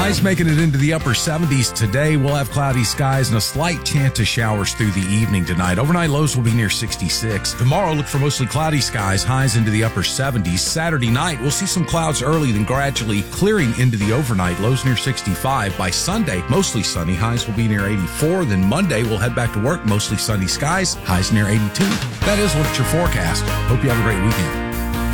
Highs making it into the upper 70s today. We'll have cloudy skies and a slight chance of showers through the evening tonight. Overnight lows will be near 66. Tomorrow, look for mostly cloudy skies, highs into the upper 70s. Saturday night, we'll see some clouds early, then gradually clearing into the overnight, lows near 65. By Sunday, mostly sunny, highs will be near 84. Then Monday, we'll head back to work, mostly sunny skies, highs near 82. That is what's your forecast. Hope you have a great weekend.